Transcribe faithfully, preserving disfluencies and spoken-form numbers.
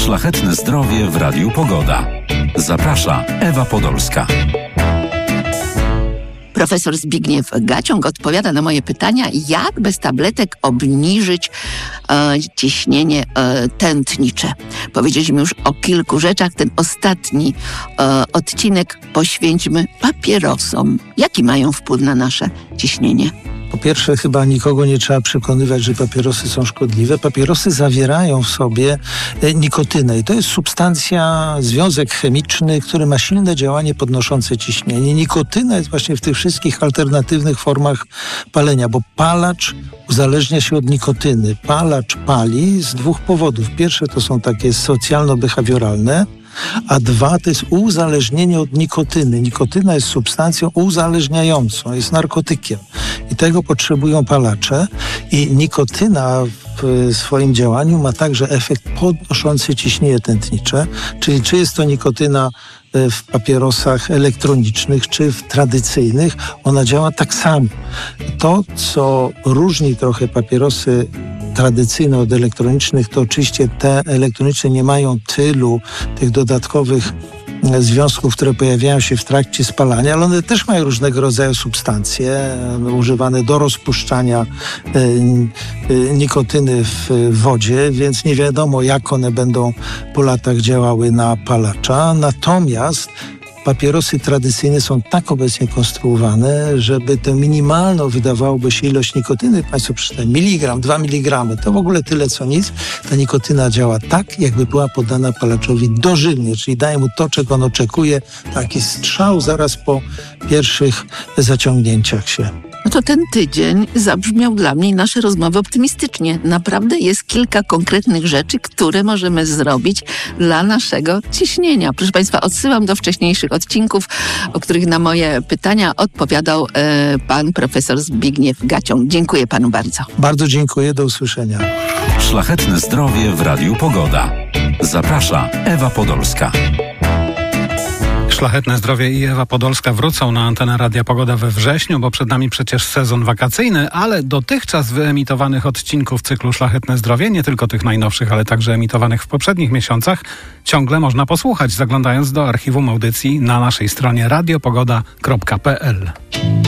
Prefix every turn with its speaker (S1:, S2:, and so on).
S1: Szlachetne zdrowie w Radiu Pogoda. Zaprasza Ewa Podolska.
S2: Profesor Zbigniew Gaciąg odpowiada na moje pytania, jak bez tabletek obniżyć e, ciśnienie e, tętnicze. Powiedzieliśmy już o kilku rzeczach. Ten ostatni e, odcinek poświęćmy papierosom. Jaki mają wpływ na nasze ciśnienie?
S3: Po pierwsze, chyba nikogo nie trzeba przekonywać, że papierosy są szkodliwe. Papierosy zawierają w sobie nikotynę i to jest substancja, związek chemiczny, który ma silne działanie podnoszące ciśnienie. Nikotyna jest właśnie w tych wszystkich alternatywnych formach palenia, bo palacz uzależnia się od nikotyny. Palacz pali z dwóch powodów. Pierwsze to są takie socjalno-behawioralne, a dwa to jest uzależnienie od nikotyny. Nikotyna jest substancją uzależniającą, jest narkotykiem i tego potrzebują palacze i nikotyna w swoim działaniu ma także efekt podnoszący ciśnienie tętnicze, czyli czy jest to nikotyna w papierosach elektronicznych, czy w tradycyjnych, ona działa tak samo. To, co różni trochę papierosy tradycyjne od elektronicznych, to oczywiście te elektroniczne nie mają tylu tych dodatkowych związków, które pojawiają się w trakcie spalania, ale one też mają różnego rodzaju substancje używane do rozpuszczania nikotyny w wodzie, więc nie wiadomo, jak one będą po latach działały na palacza. Natomiast papierosy tradycyjne są tak obecnie konstruowane, żeby tę minimalną, wydawałoby się, ilość nikotyny, Państwo przeczytają, miligram, dwa miligramy, to w ogóle tyle co nic. Ta nikotyna działa tak, jakby była podana palaczowi dożylnie, czyli daje mu to, czego on oczekuje, taki strzał zaraz po pierwszych zaciągnięciach się.
S2: No to ten tydzień zabrzmiał dla mnie nasze rozmowy optymistycznie. Naprawdę jest kilka konkretnych rzeczy, które możemy zrobić dla naszego ciśnienia. Proszę Państwa, odsyłam do wcześniejszych odcinków, o których na moje pytania odpowiadał e, pan profesor Zbigniew Gaciąg. Dziękuję panu bardzo.
S3: Bardzo dziękuję, do usłyszenia.
S1: Szlachetne zdrowie w Radiu Pogoda. Zaprasza Ewa Podolska.
S4: Szlachetne zdrowie i Ewa Podolska wrócą na antenę Radia Pogoda we wrześniu, bo przed nami przecież sezon wakacyjny, ale dotychczas wyemitowanych odcinków cyklu Szlachetne zdrowie, nie tylko tych najnowszych, ale także emitowanych w poprzednich miesiącach, ciągle można posłuchać, zaglądając do archiwum audycji na naszej stronie radiopogoda kropka p l.